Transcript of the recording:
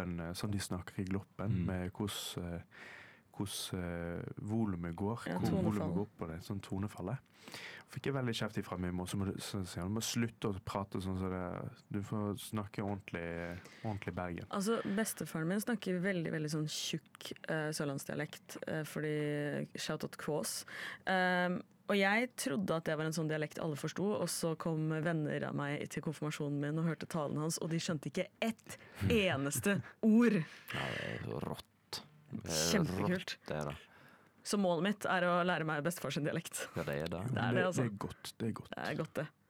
Gloppen, sånn de snakker i Gloppen, med hvordan volumet går, hvor volumet går på det, sånn tonefallet. Fikk jeg veldig kjeft ifra min mor, så sier han, må slutte å prate sånn så det, du får snakke ordentlig Bergen. Altså, bestefaren min snakker veldig, veldig sånn tjukk sørlandsdialekt, fordi shout-out Kvås. Og jeg trodde at det var en sånn dialekt alle forstod, og så kom venner av meg til konfirmasjonen min og hørte talen hans, og de skjønte ikke ett eneste ord. Ja, det så rått. Kjempekult. Det det. Så målet mitt å lære meg bestefars dialekt. Ja, det det. Det altså. Det er godt. Det er godt det.